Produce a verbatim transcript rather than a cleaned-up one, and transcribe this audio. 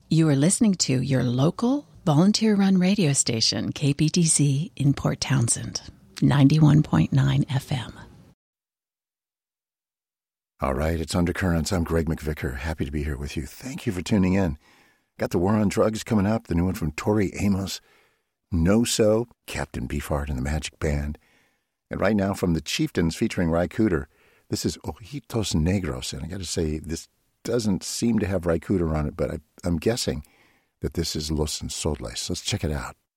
You are listening to your local volunteer-run radio station, K P T C, in Port Townsend, ninety-one point nine F M. All right, it's Undercurrents. I'm Greg McVicker. Happy to be here with you. Thank you for tuning in. Got the War on Drugs coming up, the new one from Tori Amos. No So, Captain Beefheart and the Magic Band. And right now from the Chieftains featuring Ry Cooder, this is Ojitos Negros. And I got to say, this doesn't seem to have Ry Cooder on it, but I, I'm guessing that this is Los Ensoles. Let's check it out.